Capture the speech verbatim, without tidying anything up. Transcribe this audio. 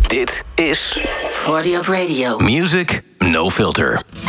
Dit is forty Up Radio. Music No Filter.